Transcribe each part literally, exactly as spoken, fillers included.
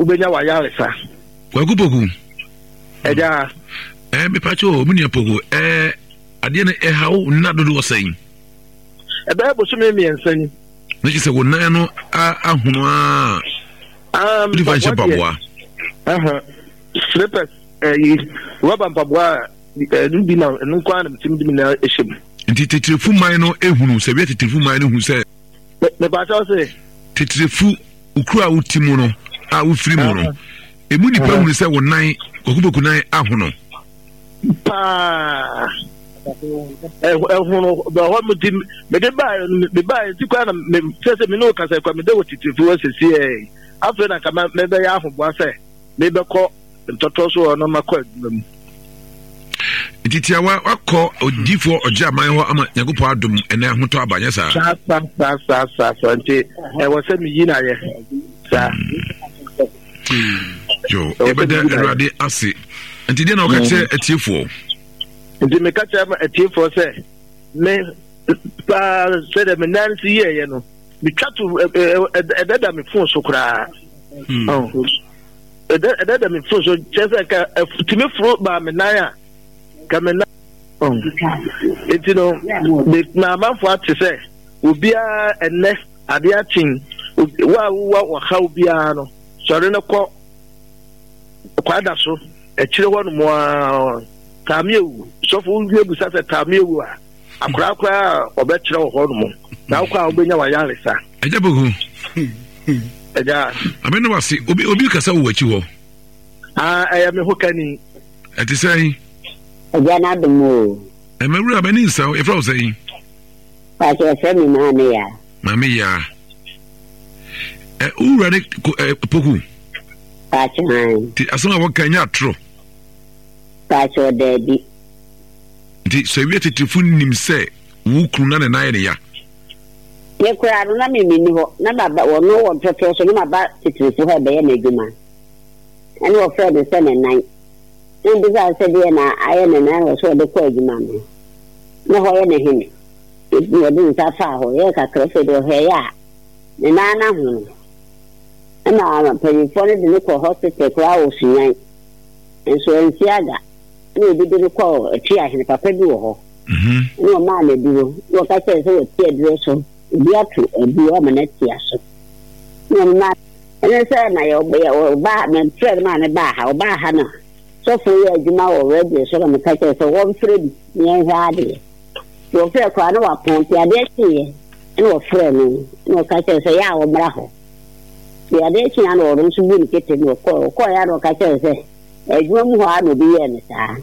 ubenya wa yaresa kwaku poku eja eh me pacho munia poku eh ade na eh hawo na dodo wosan ebe bo so me miensan na kise wonan no ahunu a um di fanche paboa aha slippers eh rubber paboa nu bi na nu kwa na tim di na ehim nti titirifu man no ehunu se bi titirifu man no hu se me pacho se titirifu ukura utimu no a ufiri mu no emu ni pa hunu se wonan kwaku nan ahono pa eh hono ba ho mu dim me de ba me ba ti kwa na me se me no ka se kwa me de wotitifu asesi eh afa na ka me be ya ahobo se me be ko ntoto so no makọ adum ititia wa akọ odifo ojaman ho ama Nyankopọ adom ene ahoto abanye sa sa sa sa sa sa nti e wo se mi yi na ye sa yo ebede erade ase nti de na okache atiefo nti me ka cha atiefo se me pa se de me nansi ye ye no me twatu ededa me fon so kura oh ededa me fon so chese ka timi fro ba me nan a ka me na oh enti no me na manfo ate se obi a enne ade achin wa wa wa ha obi a no sori na ko kwada so e kire wonu mo kamiewu so fu wie busa se kamiewu a akura akura obekire wo hono mo na akwa obenya wa yaresa eja bogu eja ameno wasi obi obi kasa wo achi ho ah eya me hokani ati sai eja na demo e mewura bani nsa e fra sai pa che se mi na ne ya mami ya e ura de poku pa che ti asoma wakanya atro pa che de di ti so wi titifu nim se wu kru na na ye ya ye kura ru na mi mi ni ho na baba wo no wo toto so na baba titifu ha be ye na eduma ani wo fra de se na nan ndi za se de na aye na na wo so de ko eduma no na ho ye na hini wo de nsa fa ho ye ka kra se do he ya na na na hu na pay for the ko hospital kwa wo sunyan enso ensiaga ni bi de ko ti ahine papa bi wo ho mhm no ma na duro wo ka se so ti aduro so bi atu bi o ma na ti aso no ma ene se na yo ba me trade ma na ba ha ba ha na so fo ye adwuma wo radio so na ka se so wo fredi ni en ha de wo fe kwa na wa pon ti ade ti ye ene wo fredi no no ka se so ya wo bra ho ya de chi an orun su bu ni kete no ko ko ya ro ka che se e ju mu ha no bi ye ni sa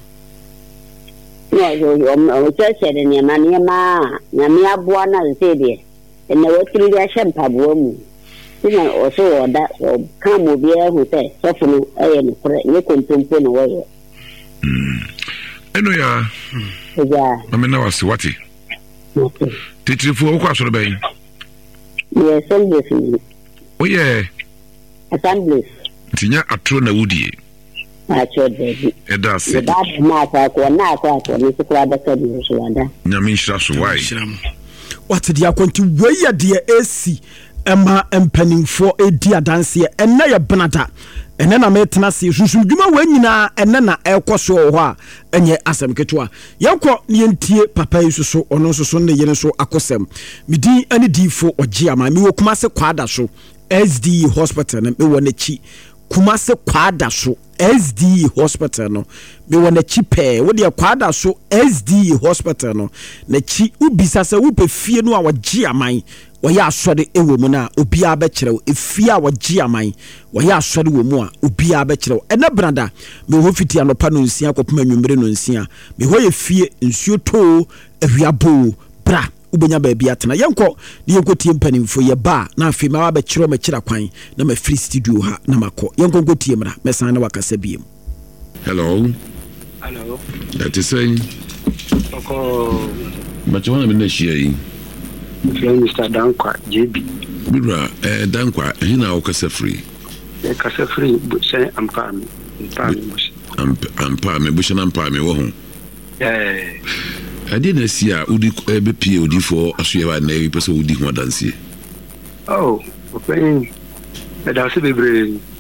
no yo yo o che che de ni ma ni ma na mi abua na se de e na wo tri ya shem pa bo mu ti na o so o da o ka mo bi e hu se so fu no e ni kure ni ko ntumpo no wo ye mm eno ya ja amena wasi wati okay titifu wo kwa so be ye so de fi oye assemblies tinya atro na wudie a cho de eda se ba ma fa ko na ko ko ni ko da ka bi so wanda nyame nhira so wai what dia konti weya de ac ema empanimfo edi adanse ena ye benata ena na metena se susundwuma wanyina ena na ekoso ho a enye asem ketwa yenko ne yentie papa isuso ono soso ne yene so akosem midi ani difo ogia ma mi wokuma se kwada so S D hospital na me wona chi kuma se kwada so S D hospital no me wona chi pe wo de kwada so S D hospital no na chi ubisa se wo pe fie no a wogia man wo ya asode ewo mu na obi a be kirew efie a wogia man wo ya asode wo mu a obi a be kirew ena brada me ho fiti anopa no nsia kopema nwumre no nsia me ho ye fie nsuo to awiabo bra ubenya ba bia tena yenko ne yenko tie mpanimfo ye ba na afi ma wa be kiro ma kira kwan na ma free studio ha na makọ yenko go tie mra mesan na wakasa biem. Hello hello that is saying oko but you want to be share yi Mister Dankwa J B bibra eh Dankwa hina wakasa free e kasa free say ampa me ampa me ampa me busha na ampa me wo ho eh ade na si a udi be pie udi for asoyewa na e pese udi ho dansie oh okay e da se bebre